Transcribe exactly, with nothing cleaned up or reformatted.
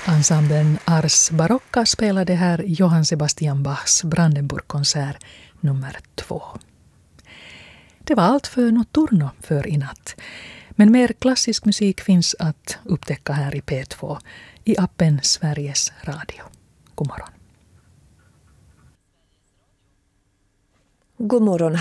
Ensemblen Ars Barocca spelade här Johann Sebastian Bachs Brandenburgkonsert nummer två. Det var allt för Notturno för i natt. Men mer klassisk musik finns att upptäcka här i P två i appen Sveriges Radio. God morgon. God morgon.